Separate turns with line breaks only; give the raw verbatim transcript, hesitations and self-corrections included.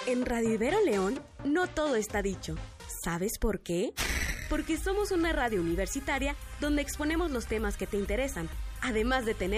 En Radio Ibero León, no todo está dicho. ¿Sabes por qué? Porque somos una radio universitaria donde exponemos los temas que te interesan, además de tener